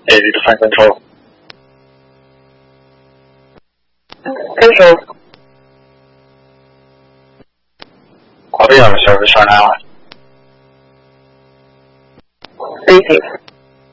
AV define control. Control. I'll be on the service for an hour. Repeat.